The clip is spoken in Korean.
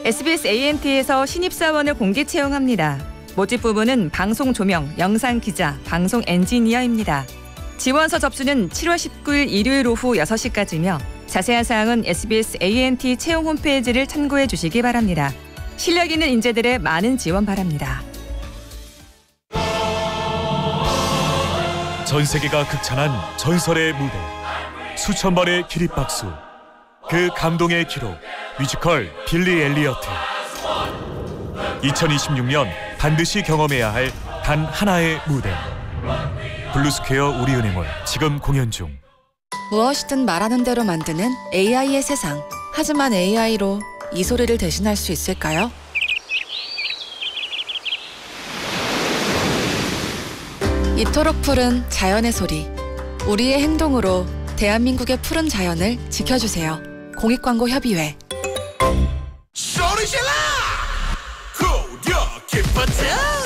SBS ANT에서 신입사원을 공개 채용합니다. 모집 부문은 방송 조명, 영상 기자, 방송 엔지니어입니다. 지원서 접수는 7월 19일 일요일 오후 6시까지며 자세한 사항은 SBS ANT 채용 홈페이지를 참고해 주시기 바랍니다. 실력 있는 인재들의 많은 지원 바랍니다. 전 세계가 극찬한 전설의 무대, 수천 번의 기립박수, 그 감동의 기록, 뮤지컬 빌리 엘리어트. 2026년 반드시 경험해야 할 단 하나의 무대. 블루스퀘어 우리은행원 지금 공연 중. 무엇이든 말하는 대로 만드는 AI의 세상. 하지만 AI로 이 소리를 대신할 수 있을까요? 이토록 푸른 자연의 소리. 우리의 행동으로 대한민국의 푸른 자연을 지켜주세요. 공익광고협의회. 소리 질러! 고려 기뻐져!